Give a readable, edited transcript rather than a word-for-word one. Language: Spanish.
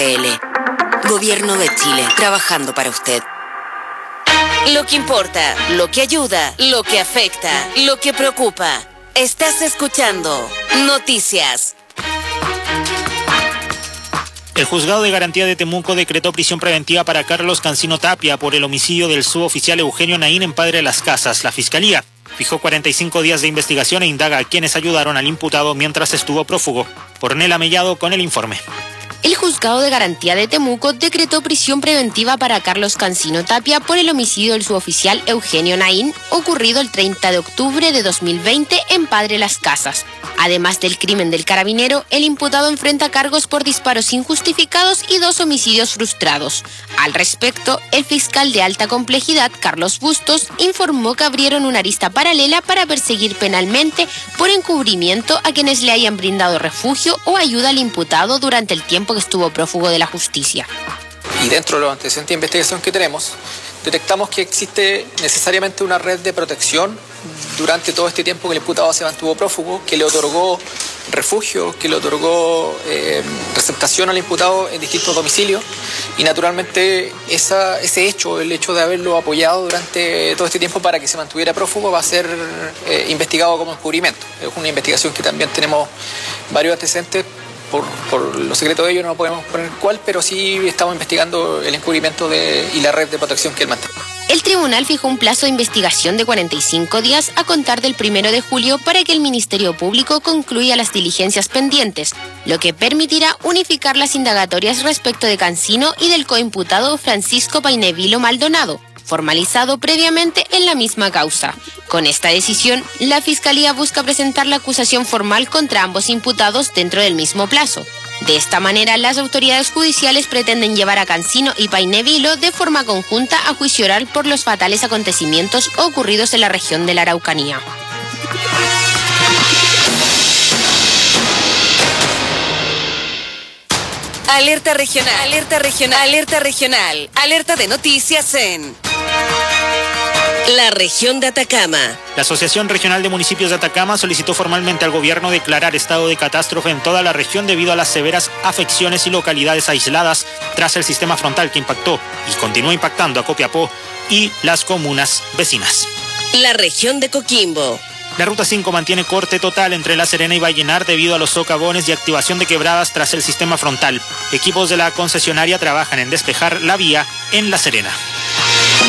Gobierno de Chile, trabajando para usted. Lo que importa, lo que ayuda, lo que afecta, lo que preocupa. Estás escuchando Noticias. El Juzgado de Garantía de Temuco decretó prisión preventiva para Carlos Cancino Tapia por el homicidio del suboficial Eugenio Naín en Padre Las Casas. La Fiscalía fijó 45 días de investigación e indaga a quienes ayudaron al imputado mientras estuvo prófugo. Ornella Mellado con el informe. El Juzgado de Garantía de Temuco decretó prisión preventiva para Carlos Cancino Tapia por el homicidio del suboficial Eugenio Naín, ocurrido el 30 de octubre de 2020 en Padre Las Casas. Además del crimen del carabinero, el imputado enfrenta cargos por disparos injustificados y 2 homicidios frustrados. Al respecto, el fiscal de alta complejidad, Carlos Bustos, informó que abrieron una arista paralela para perseguir penalmente por encubrimiento a quienes le hayan brindado refugio o ayuda al imputado durante el tiempo que estuvo prófugo de la justicia. Y dentro de los antecedentes de investigación que tenemos, detectamos que existe necesariamente una red de protección durante todo este tiempo que el imputado se mantuvo prófugo, que le otorgó refugio, que le otorgó receptación al imputado en distintos domicilios, y naturalmente ese hecho, el hecho de haberlo apoyado durante todo este tiempo para que se mantuviera prófugo, va a ser investigado como encubrimiento. Es una investigación que también tenemos varios antecedentes. Por los secretos de ellos no podemos poner cuál, pero sí estamos investigando el encubrimiento y la red de protección que él mantiene. El tribunal fijó un plazo de investigación de 45 días a contar del 1 de julio para que el Ministerio Público concluya las diligencias pendientes, lo que permitirá unificar las indagatorias respecto de Cancino y del coimputado Francisco Painevilo Maldonado, formalizado previamente en la misma causa. Con esta decisión, la Fiscalía busca presentar la acusación formal contra ambos imputados dentro del mismo plazo. De esta manera, las autoridades judiciales pretenden llevar a Cancino y Painevilo de forma conjunta a juicio oral por los fatales acontecimientos ocurridos en la región de la Araucanía. Alerta regional, alerta regional, alerta regional, alerta de noticias en la región de Atacama. La Asociación Regional de Municipios de Atacama solicitó formalmente al gobierno declarar estado de catástrofe en toda la región debido a las severas afecciones y localidades aisladas tras el sistema frontal que impactó y continúa impactando a Copiapó y las comunas vecinas. La región de Coquimbo. La Ruta 5 mantiene corte total entre La Serena y Vallenar debido a los socavones y activación de quebradas tras el sistema frontal. Equipos de la concesionaria trabajan en despejar la vía en La Serena.